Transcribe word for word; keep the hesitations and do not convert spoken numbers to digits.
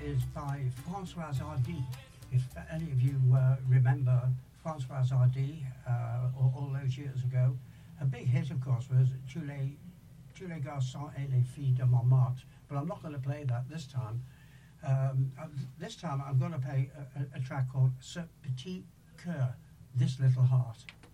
is by Françoise Hardy. If any of you uh, remember Françoise Hardy uh, all, all those years ago, a big hit, of course, was Tous les, Tous les garçons et les filles de Montmartre. But I'm not going to play that this time. Um, uh, this time I'm going to play a, a, a track called Ce Petit Cœur, This Little Heart.